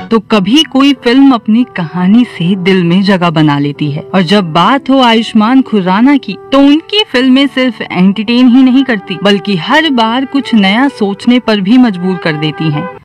तो कभी कोई फिल्म अपनी कहानी से दिल में जगह बना लेती है। और जब बात हो आयुष्मान खुराना की, तो उनकी फिल्में सिर्फ एंटरटेन ही नहीं करती, बल्कि हर बार कुछ नया सोचने पर भी मजबूर कर देती हैं।